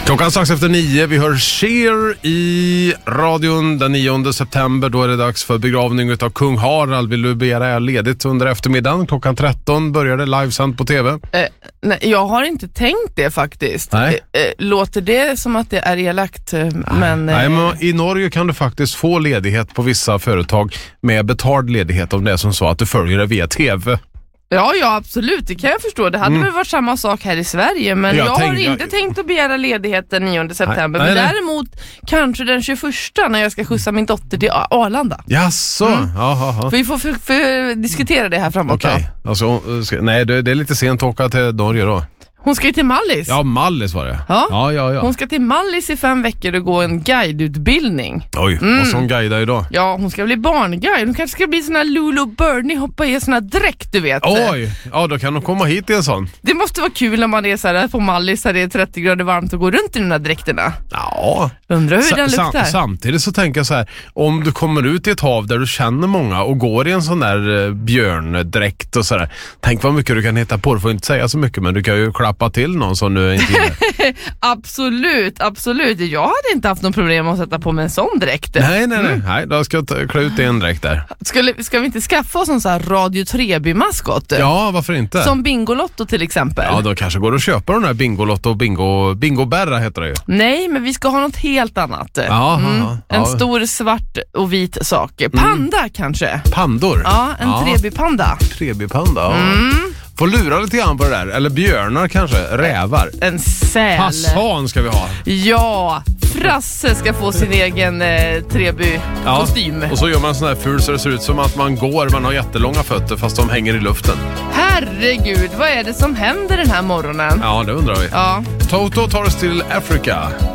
Klockan strax efter 9, vi hör Cher i radion den 9 september. Då är det dags för begravning av kung Harald. Vill du begära ledigt under eftermiddagen? Klockan 13 börjar det livesänd på tv. Nej, jag har inte tänkt det faktiskt. Nej. Låter det som att det är elakt? Men i Norge kan du faktiskt få ledighet på vissa företag med betald ledighet om det är som så att du följer det via tv. Ja, absolut. Det kan jag förstå. Det hade väl varit samma sak här i Sverige. Men jag har inte tänkt att begära ledighet den 9 september. Men däremot kanske den 21 när jag ska skjutsa min dotter till Arlanda. Jaså? Ja. Vi får diskutera det här framåt. Okej. Alltså, nej, det är lite sent att åka till Norge då. Hon ska ju till Mallis. Ja, Mallis var det. Ja. Hon ska till Mallis i 5 veckor och gå en guideutbildning. Oj, vad som guidar idag? Ja, hon ska bli barnguide. Hon kanske ska bli sån här Lulu Bernie, hoppa i en sån här dräkt, du vet. Oj, ja då kan hon komma hit i en sån. Det måste vara kul när man är så här på Mallis där det är 30 grader varmt och går runt i de här dräkterna. Ja. Undrar hur den luktar. Samtidigt så tänker jag så här, om du kommer ut i ett hav där du känner många och går i en sån där björndräkt och sådär. Tänk vad mycket du kan hitta på. Du får inte säga så mycket, men du kan ju klappa till någon som du inte gillar. Absolut. Jag hade inte haft någon problem att sätta på mig en sån dräkt. Nej, då ska jag klä ut i en dräkt där. Ska vi inte skaffa oss en sån här Radio Treby-maskot? Ja, varför inte? Som Bingolotto till exempel. Ja, då kanske går det att köpa den här Bingolotto och Bingoberra heter det ju. Nej, men vi ska ha något helt annat. En stor svart och vit sak. Panda kanske. Pandor? Ja, en Treby-panda. Treby-panda, ja. Får lura lite grann på det där. Eller björnar kanske. Rävar. En säl. Fasan ska vi ha. Ja, Frasse ska få sin egen Treby-kostym. Och så gör man sån här ful så det ser ut som att man går. Man har jättelånga fötter fast de hänger i luften. Herregud, vad är det som händer den här morgonen? Ja, det undrar vi. Ja. Toto tar oss till Afrika.